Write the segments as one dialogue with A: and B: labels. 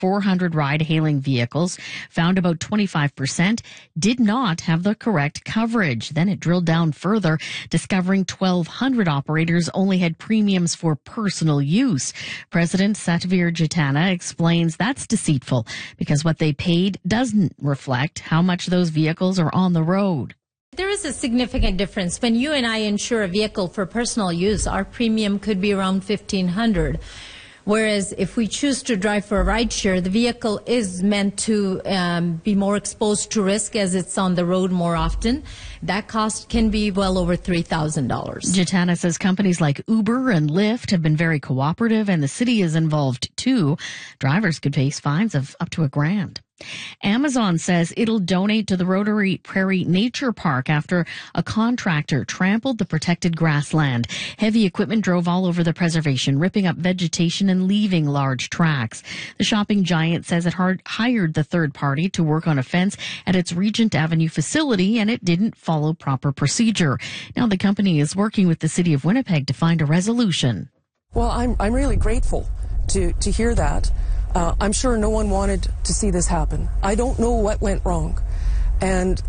A: 400 ride-hailing vehicles found about 25% did not have the correct coverage. Then it drilled down further, discovering 1,200 operators only had premiums for personal use. President Satvir Jatana explains that's deceitful because what they paid doesn't reflect how much those vehicles are on the road.
B: There is a significant difference. When you and I insure a vehicle for personal use, our premium could be around $1,500. Whereas if we choose to drive for a rideshare, the vehicle is meant to be more exposed to risk as it's on the road more often. That cost can be well over $3,000.
A: Jatana says companies like Uber and Lyft have been very cooperative, and the city is involved too. Drivers could face fines of up to $1,000. Amazon says it'll donate to the Rotary Prairie Nature Park after a contractor trampled the protected grassland. Heavy equipment drove all over the preservation, ripping up vegetation and leaving large tracks. The shopping giant says it hired the third party to work on a fence at its Regent Avenue facility, and it didn't follow proper procedure. Now the company is working with the city of Winnipeg to find a resolution.
C: Well, I'm really grateful to hear that. I'm sure no one wanted to see this happen. I don't know what went wrong. And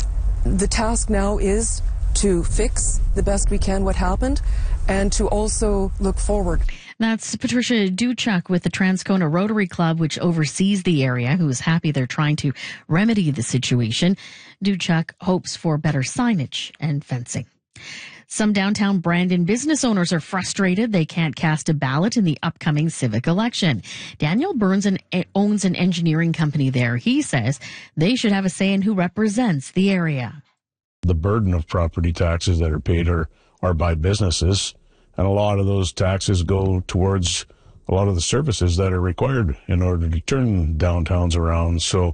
C: the task now is to fix the best we can what happened and to also look forward.
A: That's Patricia Duchuk with the Transcona Rotary Club, which oversees the area, who is happy they're trying to remedy the situation. Duchuk hopes for better signage and fencing. Some downtown Brandon business owners are frustrated they can't cast a ballot in the upcoming civic election. Daniel Burns owns an engineering company there. He says they should have a say in who represents the area.
D: The burden of property taxes that are paid are by businesses, and a lot of those taxes go towards a lot of the services that are required in order to turn downtowns around. So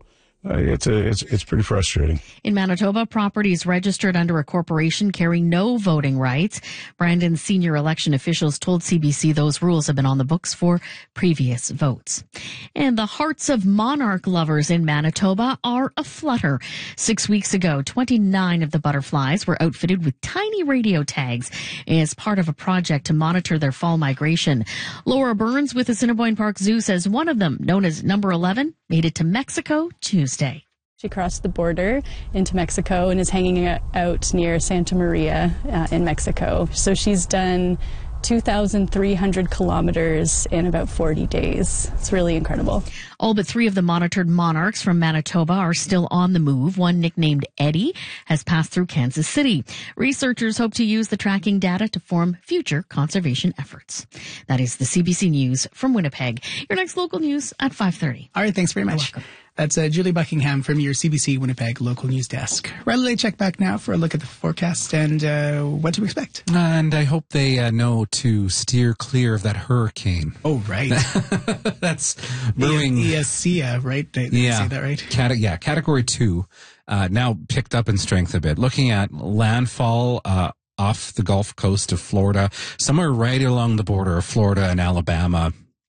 D: it's pretty frustrating.
A: In Manitoba, properties registered under a corporation carry no voting rights. Brandon's senior election officials told CBC those rules have been on the books for previous votes. And the hearts of monarch lovers in Manitoba are aflutter. 6 weeks ago, 29 of the butterflies were outfitted with tiny radio tags as part of a project to monitor their fall migration. Laura Burns with the Assiniboine Park Zoo says one of them, known as number 11, made it to Mexico Tuesday.
E: She crossed the border into Mexico and is hanging out near Santa Maria in Mexico. So she's done 2,300 kilometers in about 40 days. It's really incredible.
A: All but 3 of the monitored monarchs from Manitoba are still on the move. One, nicknamed Eddie, has passed through Kansas City. Researchers hope to use the tracking data to form future conservation efforts. That is the CBC News from Winnipeg. Your next local news at 5:30.
F: All right, thanks very much. That's Julie Buckingham from your CBC Winnipeg local news desk. Riley, check back now for a look at the forecast and what to expect.
G: And I hope they know to steer clear of that hurricane.
F: Oh, right.
G: That's brewing.
F: Sia, right? Did I say that right?
G: Category 2, now picked up in strength a bit. Looking at landfall off the Gulf Coast of Florida, somewhere right along the border of Florida and Alabama,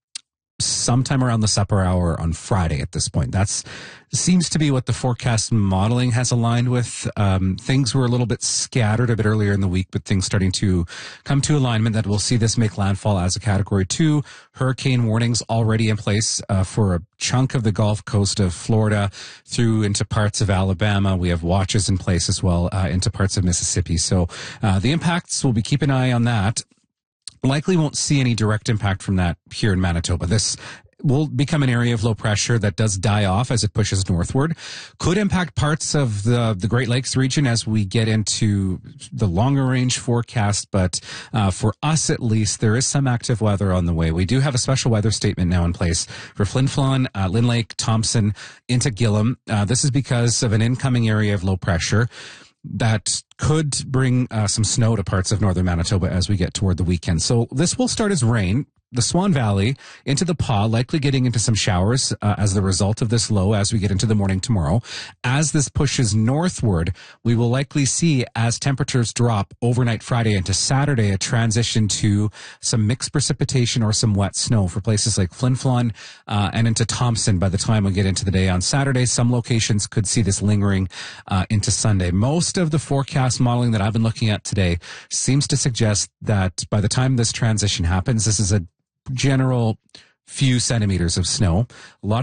G: sometime around the supper hour on Friday at this point. That's seems to be what the forecast modeling has aligned with. Things were a little bit scattered a bit earlier in the week, but things starting to come to alignment that we'll see this make landfall as a Category 2. Hurricane warnings already in place for a chunk of the Gulf Coast of Florida through into parts of Alabama. We have watches in place as well into parts of Mississippi. So the impacts, we'll be keeping an eye on that. Likely won't see any direct impact from that here in Manitoba. This will become an area of low pressure that does die off as it pushes northward. Could impact parts of the Great Lakes region as we get into the longer range forecast. But for us, at least, there is some active weather on the way. We do have a special weather statement now in place for Flin Flon, Lynn Lake, Thompson, into Gillam. This is because of an incoming area of low pressure that could bring some snow to parts of northern Manitoba as we get toward the weekend. So this will start as rain. The Swan Valley into the Pas, likely getting into some showers as the result of this low as we get into the morning tomorrow. As this pushes northward, we will likely see, as temperatures drop overnight Friday into Saturday, a transition to some mixed precipitation or some wet snow for places like Flin Flon and into Thompson by the time we get into the day on Saturday. Some locations could see this lingering into Sunday. Most of the forecast modeling that I've been looking at today seems to suggest that by the time this transition happens, this is a general few centimeters of snow. A lot